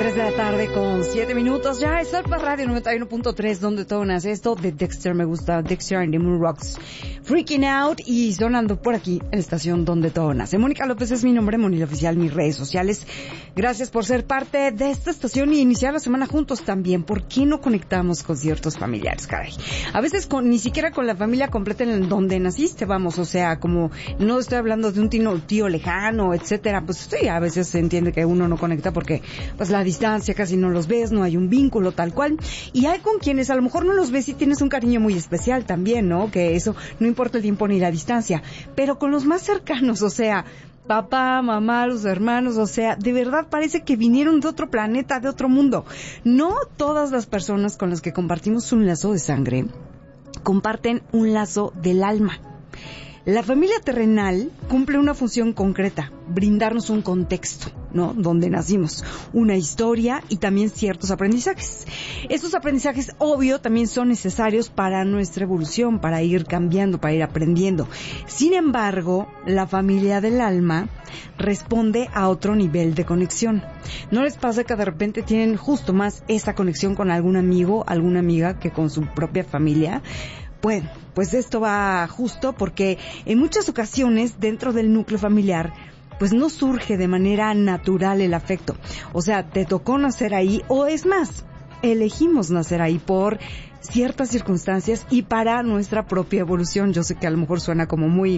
3 de la tarde con 7 minutos. Ya es Alfa Radio 91.3, donde todo nace. Esto de Dexter me gusta. Dexter and the Moon Rocks. Freaking Out y sonando por aquí en la estación donde todo nace. Mónica López es mi nombre, Monil Oficial, mis redes sociales. Gracias por ser parte de esta estación y iniciar la semana juntos también. ¿Por qué no conectamos con ciertos familiares, caray? A veces ni siquiera con la familia completa en donde naciste, vamos. O sea, como no estoy hablando de un tío lejano, etcétera. Pues sí, a veces se entiende que uno no conecta porque pues la distancia, casi no los ves, no hay un vínculo tal cual. Y hay con quienes a lo mejor no los ves y tienes un cariño muy especial también, ¿no? Que eso no importa el tiempo ni la distancia. Pero con los más cercanos, o sea, papá, mamá, los hermanos, o sea, de verdad parece que vinieron de otro planeta, de otro mundo. No todas las personas con las que compartimos un lazo de sangre comparten un lazo del alma. La familia terrenal cumple una función concreta, brindarnos un contexto, ¿no? Donde nacimos, una historia y también ciertos aprendizajes. Esos aprendizajes, obvio, también son necesarios para nuestra evolución, para ir cambiando, para ir aprendiendo. Sin embargo, la familia del alma responde a otro nivel de conexión. ¿No les pasa que de repente tienen justo más esa conexión con algún amigo, alguna amiga que con su propia familia? Bueno, pues esto va justo porque en muchas ocasiones dentro del núcleo familiar pues no surge de manera natural el afecto. O sea, te tocó nacer ahí o es más, elegimos nacer ahí por ciertas circunstancias y para nuestra propia evolución. Yo sé que a lo mejor suena como muy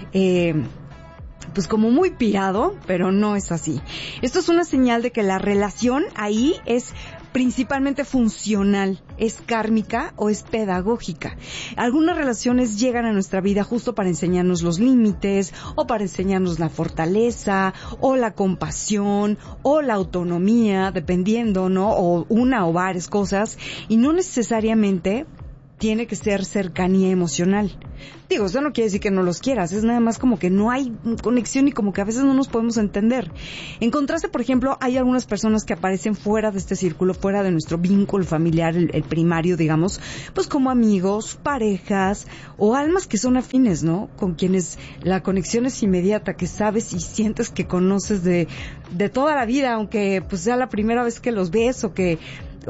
pues como muy pirado, pero no es así. Esto es una señal de que la relación ahí es principalmente funcional, es kármica o es pedagógica. Algunas relaciones llegan a nuestra vida justo para enseñarnos los límites, o para enseñarnos la fortaleza, o la compasión, o la autonomía, dependiendo, ¿no? O una o varias cosas, y no necesariamente tiene que ser cercanía emocional. Digo, eso no quiere decir que no los quieras, es nada más como que no hay conexión y como que a veces no nos podemos entender. En contraste, por ejemplo, hay algunas personas que aparecen fuera de este círculo, fuera de nuestro vínculo familiar, el primario, digamos, pues como amigos, parejas o almas que son afines, ¿no? Con quienes la conexión es inmediata, que sabes y sientes que conoces de toda la vida, aunque pues sea la primera vez que los ves o que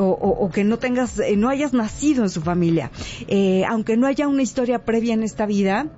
no hayas nacido en su familia, aunque no haya una historia previa en esta vida,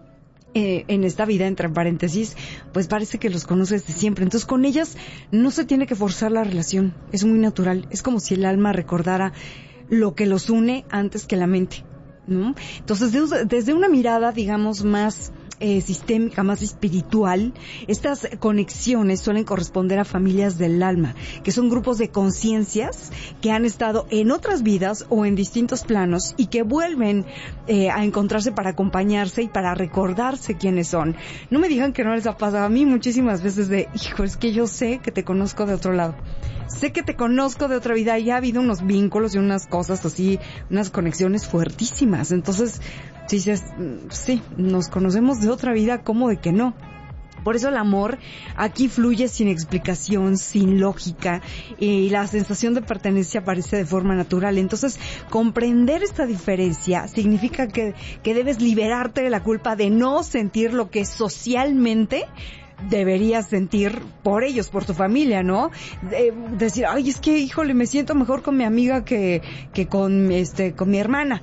entre paréntesis, pues parece que los conoces de siempre. Entonces con ellas no se tiene que forzar la relación, es muy natural, es como si el alma recordara lo que los une antes que la mente, ¿no? Entonces desde una mirada, digamos, más sistémica, más espiritual, estas conexiones suelen corresponder a familias del alma, que son grupos de conciencias que han estado en otras vidas o en distintos planos y que vuelven a encontrarse para acompañarse y para recordarse quiénes son. No me digan que no les ha pasado a mí muchísimas veces de, hijo, es que yo sé que te conozco de otro lado. Sé que te conozco de otra vida y ha habido unos vínculos y unas cosas así, unas conexiones fuertísimas. Entonces, si dices, sí, nos conocemos de otra vida, ¿cómo de que no? Por eso el amor aquí fluye sin explicación, sin lógica, y la sensación de pertenencia aparece de forma natural. Entonces, comprender esta diferencia significa que debes liberarte de la culpa de no sentir lo que socialmente deberías sentir por ellos, por tu familia, ¿no? Decir, ay, es que, híjole, me siento mejor con mi amiga que con mi hermana.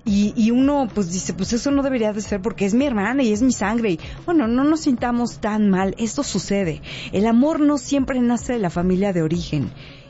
Y uno pues dice, pues eso no debería de ser porque es mi hermana y es mi sangre. Y bueno, no nos sintamos tan mal, esto sucede. El amor no siempre nace de la familia de origen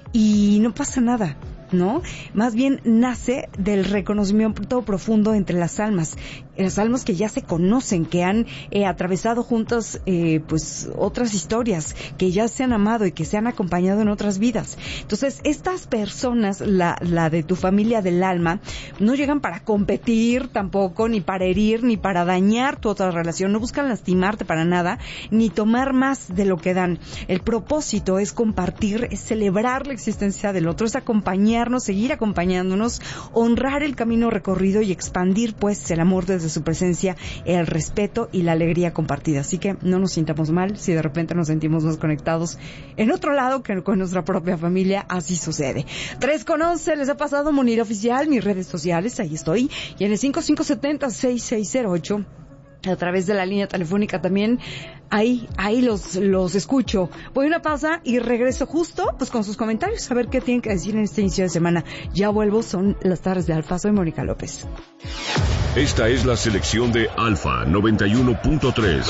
y no pasa nada, ¿no? Más bien nace del reconocimiento profundo entre las almas que ya se conocen, que han atravesado juntas pues otras historias, que ya se han amado y que se han acompañado en otras vidas. Entonces, estas personas, la de tu familia del alma, no llegan para competir tampoco, ni para herir, ni para dañar tu otra relación, no buscan lastimarte para nada, ni tomar más de lo que dan. El propósito es compartir, es celebrar la existencia del otro, es acompañarnos, seguir acompañándonos, honrar el camino recorrido y expandir pues el amor desde su presencia, el respeto y la alegría compartida. Así que no nos sintamos mal si de repente nos sentimos más conectados en otro lado que con nuestra propia familia. Así sucede. 3:11, les ha pasado Monir Oficial, mis redes sociales, ahí estoy, y en el 5570-6608 a través de la línea telefónica también. Ahí los escucho. Voy a una pausa y regreso justo pues con sus comentarios, a ver qué tienen que decir en este inicio de semana. Ya vuelvo, son las tardes de Alfa. Soy Mónica López. Esta es la selección de Alfa 91.3.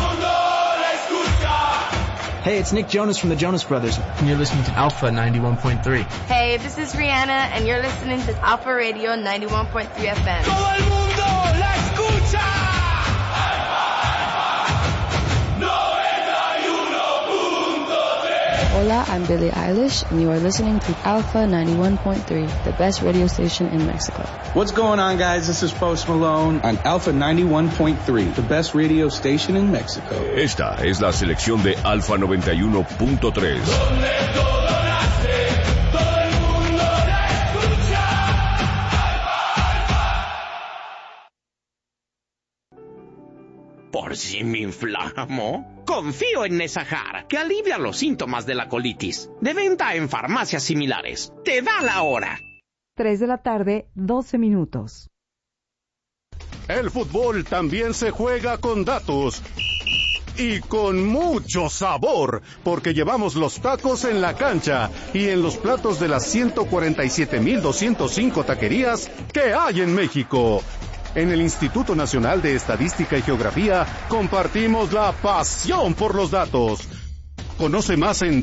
Hey, it's Nick Jonas from the Jonas Brothers, and you're listening to Alpha 91.3. Hey, this is Rihanna, and you're listening to Alpha Radio 91.3 FM. ¡Todo el mundo la escucha! Hola, I'm Billie Eilish, and you are listening to Alpha 91.3, the best radio station in Mexico. What's going on, guys? This is Post Malone on Alpha 91.3, the best radio station in Mexico. Esta es la selección de Alfa 91.3. ¿Por si me inflamo? Confío en Nesahar, que alivia los síntomas de la colitis. De venta en farmacias similares. ¡Te da la hora! 3 de la tarde, 12 minutos. El fútbol también se juega con datos. Y con mucho sabor, porque llevamos los tacos en la cancha y en los platos de las 147,205 taquerías que hay en México. En el Instituto Nacional de Estadística y Geografía compartimos la pasión por los datos. Conoce más en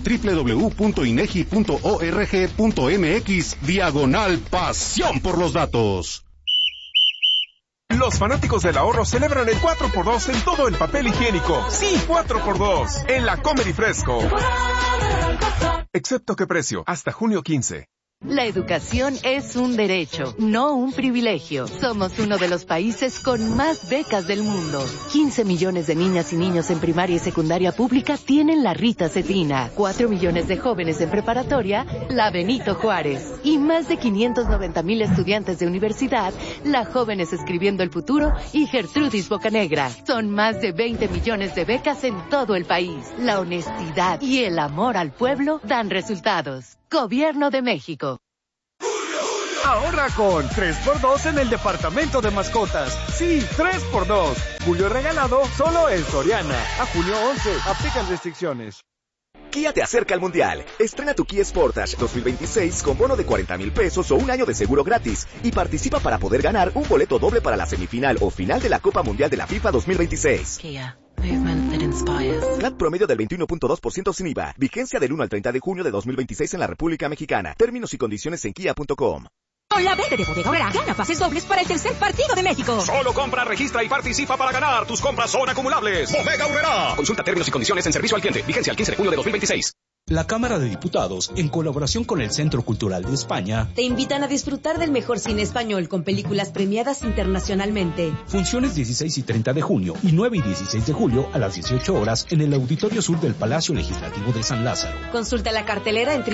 www.inegi.org.mx/pasión por los datos. Los fanáticos del ahorro celebran el 4x2 en todo el papel higiénico. Sí, 4x2 en la Comer y Fresco. Excepto qué precio, hasta junio 15. La educación es un derecho, no un privilegio. Somos uno de los países con más becas del mundo. 15 millones de niñas y niños en primaria y secundaria pública tienen la Rita Cetina. 4 millones de jóvenes en preparatoria, la Benito Juárez. Y más de 590,000 estudiantes de universidad, la Jóvenes Escribiendo el Futuro y Gertrudis Bocanegra. Son más de 20 millones de becas en todo el país. La honestidad y el amor al pueblo dan resultados. Gobierno de México. Ahorra con 3x2 en el departamento de mascotas. Sí, 3x2. Julio regalado solo en Soriana. A junio 11. Aplican restricciones. Kia te acerca al Mundial. Estrena tu Kia Sportage 2026 con bono de 40,000 pesos o un año de seguro gratis. Y participa para poder ganar un boleto doble para la semifinal o final de la Copa Mundial de la FIFA 2026. Kia. Movement that inspires. CAT promedio del 21.2% sin IVA. Vigencia del 1 al 30 de junio de 2026 en la República Mexicana. Términos y condiciones en kia.com. Con la verde de Bodega Aurrerá, gana pases dobles para el tercer partido de México. Solo compra, registra y participa para ganar. Tus compras son acumulables. Bodega Aurrerá. Consulta términos y condiciones en servicio al cliente. Vigencia el 15 de junio de 2026. La Cámara de Diputados, en colaboración con el Centro Cultural de España, te invitan a disfrutar del mejor cine español con películas premiadas internacionalmente. Funciones 16 y 30 de junio y 9 y 16 de julio a las 18 horas en el Auditorio Sur del Palacio Legislativo de San Lázaro. Consulta la cartelera en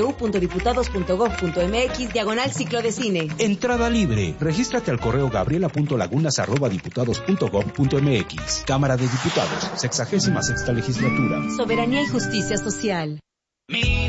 www.diputados.gov.mx/ciclo de cine. Entrada libre. Regístrate al correo gabriela.lagunas@diputados.gov.mx. Cámara de Diputados, 66ª Legislatura. Soberanía y justicia social.